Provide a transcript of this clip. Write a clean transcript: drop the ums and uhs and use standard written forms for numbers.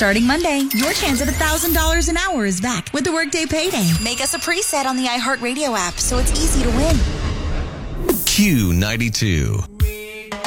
Starting Monday, your chance at $1,000 an hour is back with the Workday Payday. Make us a preset on the iHeartRadio app so it's easy to win. Q92.